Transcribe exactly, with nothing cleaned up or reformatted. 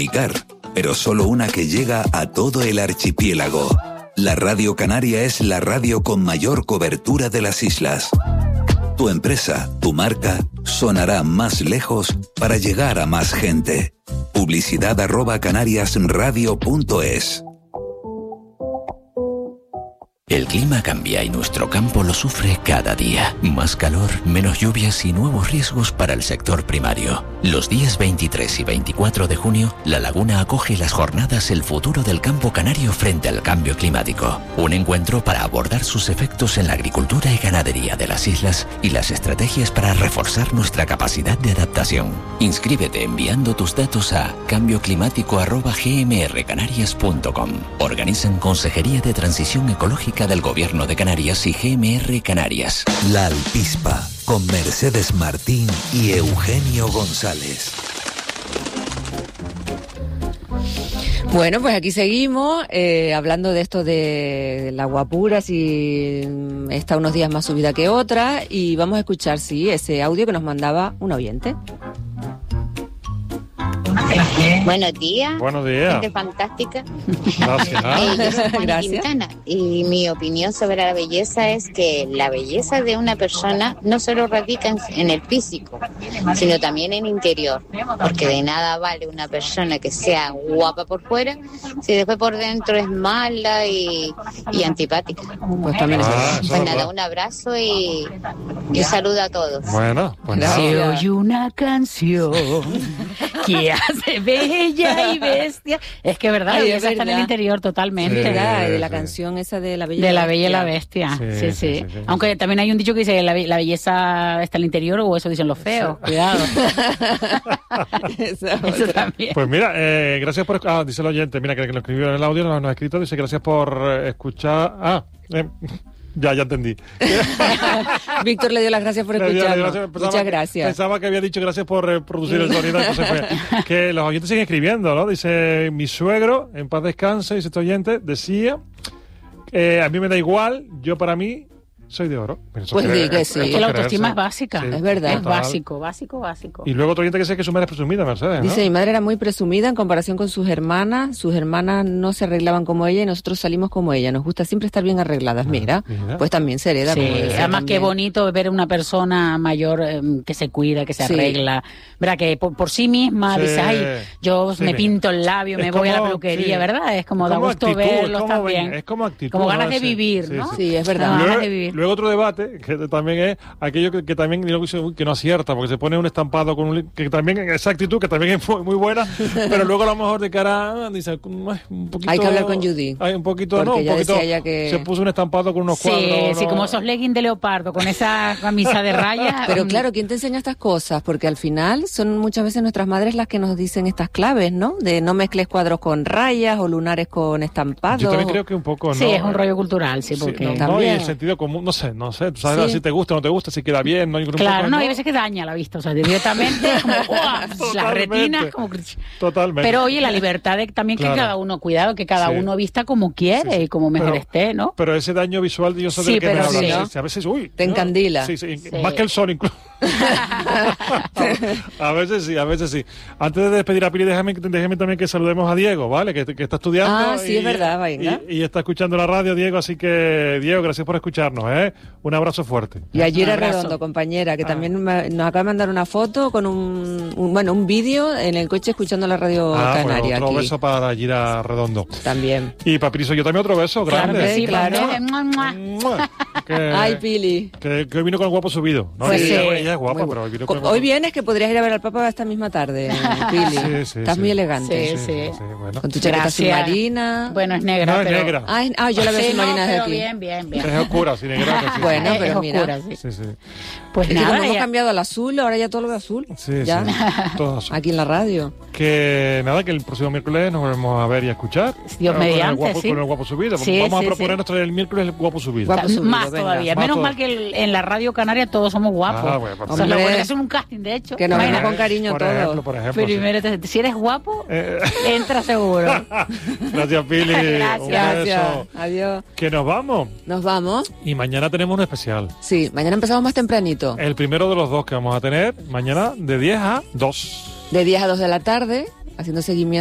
comunicar, pero solo una que llega a todo el archipiélago. La Radio Canaria es la radio con mayor cobertura de las islas. Tu empresa, tu marca, sonará más lejos para llegar a más gente. Publicidad arroba canariasradio punto es. El clima cambia y nuestro campo lo sufre cada día. Más calor, menos lluvias y nuevos riesgos para el sector primario. Los días veintitrés y veinticuatro de junio, La Laguna acoge las jornadas El futuro del campo canario frente al cambio climático. Un encuentro para abordar sus efectos en la agricultura y ganadería de las islas y las estrategias para reforzar nuestra capacidad de adaptación. Inscríbete enviando tus datos a cambio climático arroba g m r canarias punto com. Organizan Consejería de Transición Ecológica del Gobierno de Canarias y G M R Canarias. La Alpispa, con Mercedes Martín y Eugenio González. Bueno, pues aquí seguimos eh, hablando de esto de la guapura, si está unos días más subida que otra, y vamos a escuchar, sí, ese audio que nos mandaba un oyente. Buenos días. Buenos días. Gente fantástica. Gracias. Eh, yo soy Juana Gracias. Quintana, y mi opinión sobre la belleza es que la belleza de una persona no solo radica en, en el físico, sino también en el interior. Porque de nada vale una persona que sea guapa por fuera si después por dentro es mala y, y antipática. Pues también es Ah, verdad. eso Pues es nada, verdad. un abrazo y, y un saludo a todos. Bueno, pues nada. Gracias. Se oye una canción que hace bella y bestia. Es que verdad, Ay, la es belleza está en el verdad. interior totalmente. Sí. ¿Verdad? De la sí. canción esa de la bella De la bella y la bestia. Sí, Sí, sí, sí. sí, sí. Aunque también hay un dicho que dice que la, be- la belleza está en el interior, o eso dicen los feos. Cuidado. Esa Eso otra. también. Pues mira, eh, gracias por... Ah, dice el oyente, mira, que, que lo escribió en el audio, nos, nos ha escrito, dice gracias por eh, escuchar... Ah, eh, ya, ya entendí. Víctor le dio las gracias por Le dio- le dio escucharnos. gracias, pensaba Muchas que- gracias. Pensaba que había dicho gracias por eh, producir el sonido, entonces fue. Que los oyentes siguen escribiendo, ¿no? Dice, mi suegro, en paz descanse, dice este oyente, decía, eh, a mí me da igual, yo para mí soy de oro. Eso Pues que- di que eso sí. es Es que la creerse. autoestima es básica. Sí, Es verdad. Es total. básico, básico, básico. Y luego otro oyente que dice que su madre es presumida, Mercedes, ¿no? Dice, mi madre era muy presumida en comparación con sus hermanas. Sus hermanas no se arreglaban como ella y nosotros salimos como ella. Nos gusta siempre estar bien arregladas. Mira, mira. pues también se hereda. Sí, como decía además también. qué bonito ver una persona mayor eh, que se cuida, que se Sí. arregla, ¿verdad? Que por, por sí misma Sí. dice, ay, yo Sí, me mira. pinto el labio, Es me voy a la como- peluquería, sí. ¿verdad? Es como Es da como gusto actitud, es verlos como- también. es como actitud, Como ganas ¿no? de Sí, vivir, sí, ¿no? sí. Sí, es verdad. Ganas Luego, de vivir. luego otro debate, que también es aquello que, que también digo que, uy, que no acierta, porque se pone un estampado con un li- que también esa actitud que también es muy, muy buena, pero luego a lo mejor de cara dice "Ay, un poquito, Hay que hablar con Judy, hay un poquito, porque no, un ya poquito, decía ella que- se puso un estampado con unos Sí, cuadros. sí, ¿no? como esos leggings de leopardo, con esa camisa de rayas. Pero mm, claro, ¿quién te enseña estas cosas? Porque al final son muchas veces nuestras madres las que nos dicen estas claves, ¿no? De no mezcles cuadros con rayas o lunares con estampados. Yo también creo que un poco, ¿no? Sí, es un rollo cultural, sí, Sí, porque... no, no, y También. el sentido común, no sé, no sé, tú sabes Sí. si te gusta o no te gusta, si queda bien, no hay un Claro, poco, no, hay veces que daña la vista, o sea, directamente, como, ¡guau! las Totalmente. retinas, como... Totalmente. Pero oye, la libertad de también Claro. que cada uno, cuidado, que cada Sí. uno vista como quiere Sí, sí. y como mejor Pero- esté, ¿no? Pero ese daño visual, yo sé Sí, de qué me pero hablas. sí, Sí, ¿no? sí, a veces, uy. Te encandila. Sí, sí, Sí. más que el sol incluso. A veces sí, a veces sí. Antes de despedir a Pili, déjame, déjame también que saludemos a Diego, ¿vale? Que, que está estudiando. Ah, sí, es verdad, venga. Y, y está escuchando la radio, Diego. Así que, Diego, gracias por escucharnos, ¿eh? Un abrazo fuerte. Y ayer Un a abrazo. Redondo, compañera, que Ah. también me- nos acaba de mandar una foto con un, un- bueno, un vídeo en el coche escuchando la radio Ah, pues canaria otro aquí. beso para Gira Redondo. También. Y para Pili soy yo también otro beso, Claro grande. que sí, claro. también, mua, mua. Mua. Que, Ay, Pili. que, que hoy vino con el guapo subido. No, Pues ella, sí. ella es guapa, Muy pero bu- hoy vino Co- con el Hoy guapo. vienes que podrías ir a ver al Papa esta misma tarde, Pili. Sí, sí, Estás sí. muy elegante. Sí, sí. bueno. Con tu chaqueta Gracias. submarina. Bueno, es negra, No, es pero... negra. Ah, es- ah, yo la veo Sí, submarina no, desde pero aquí. bien, bien, bien. Es oscura, sí, negra. que sí, sí. Bueno, Es- pero es mira. oscura, sí. Sí, sí. Pues Es que nada, como hemos ya- cambiado al azul, ahora ya todo lo veo azul. Sí, ya. sí. Todo azul. Aquí en la radio. Que nada, que el próximo miércoles nos volvemos a ver y a escuchar. Dios Con el mediante, guapo- sí. Con el guapo subido. Sí, Vamos sí, a proponer sí. nuestro el miércoles el guapo subido. Guapo subido, más venga. todavía. Más Menos todo- mal que el- en la radio canaria todos somos guapos. Ah, bueno, por o sea, Hombre. lo bueno es un casting, de hecho. Que nos Imagínate. vemos con cariño por todos. ejemplo, por ejemplo. sí. Primero, te- si eres guapo, Eh, entra seguro. Gracias, Pili. Gracias. Un Gracias. beso. Adiós. Que nos vamos. Nos vamos. Y mañana tenemos un especial. Sí, mañana empezamos más tempranito. El primero de los dos que vamos a tener mañana de diez a dos. De diez a dos de la tarde, haciendo seguimiento